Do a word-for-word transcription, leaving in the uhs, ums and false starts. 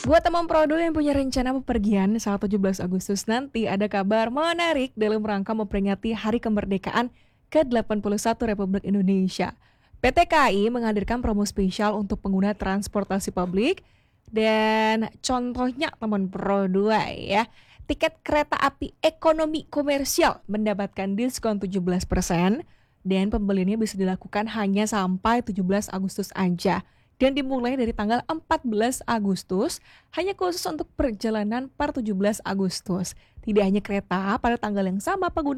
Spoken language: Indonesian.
Buat teman Produl yang punya rencana bepergian saat tujuh belas Agustus nanti, ada kabar menarik dalam rangka memperingati Hari Kemerdekaan ke delapan puluh satu Republik Indonesia. P T K I menghadirkan promo spesial untuk pengguna transportasi publik dan contohnya teman Pro dua ya. Tiket kereta api ekonomi komersial mendapatkan diskon tujuh belas persen dan pembeliannya bisa dilakukan hanya sampai tujuh belas Agustus aja. Dan dimulai dari tanggal empat belas Agustus, hanya khusus untuk perjalanan per tujuh belas Agustus. Tidak hanya kereta, pada tanggal yang sama pengguna